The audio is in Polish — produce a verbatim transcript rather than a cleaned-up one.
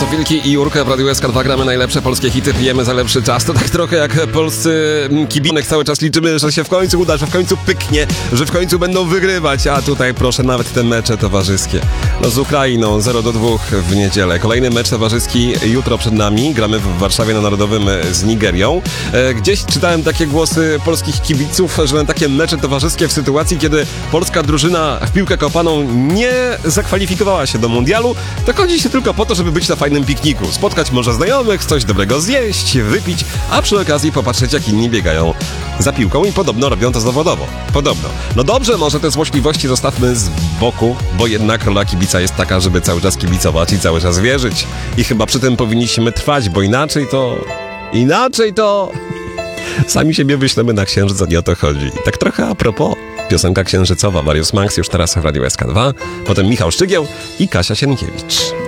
To Wilki i Jurka w Radiu S K dwa, gramy najlepsze polskie hity, pijemy za lepszy czas. To tak trochę jak polscy kibinek, cały czas liczymy, że się w końcu uda, że w końcu pyknie, że w końcu będą wygrywać, a tutaj proszę, nawet te mecze towarzyskie. No z Ukrainą zero do dwóch w niedzielę. Kolejny mecz towarzyski jutro przed nami, gramy w Warszawie na Narodowym z Nigerią. Gdzieś czytałem takie głosy polskich kibiców, że na takie mecze towarzyskie w sytuacji, kiedy polska drużyna w piłkę kopaną nie zakwalifikowała się do mundialu, to chodzi się tylko po to, żeby być na fajnym pikniku, spotkać może znajomych, coś dobrego zjeść, wypić, a przy okazji popatrzeć, jak inni biegają za piłką i podobno robią to zawodowo. Podobno. No dobrze, może te złośliwości zostawmy z boku, bo jednak rola kibica jest taka, żeby cały czas kibicować i cały czas wierzyć. I chyba przy tym powinniśmy trwać, bo inaczej to... Inaczej to... Sami siebie wyślemy na księżyc, a nie o to chodzi. I tak trochę a propos, piosenka księżycowa, Mariusz Manx już teraz w Radiu S K dwa, potem Michał Szczygieł i Kasia Sienkiewicz.